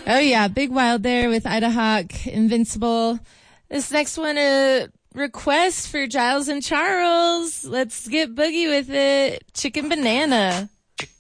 Oh, yeah. Big Wild there with Ida Hawk, Invincible. This next one, a request for Giles and Charles. Let's get boogie with it. Chicken Banana.